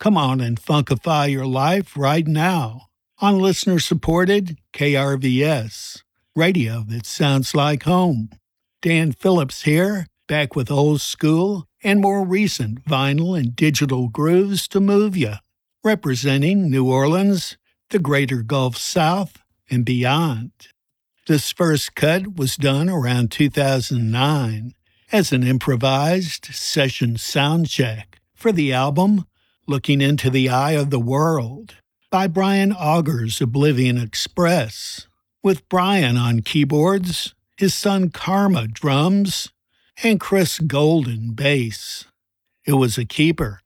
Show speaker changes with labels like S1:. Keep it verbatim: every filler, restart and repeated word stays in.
S1: Come on and funkify your life right now on listener-supported K R V S, radio that sounds like home. Dan Phillips here, back with old school and more recent vinyl and digital grooves to move ya, representing New Orleans, the greater Gulf South, and beyond. This first cut was done around two thousand nine as an improvised session soundcheck for the album Looking Into the Eye of the World by Brian Auger's Oblivion Express, with Brian on keyboards, his son Karma drums, and Chris Golden bass. It was a keeper.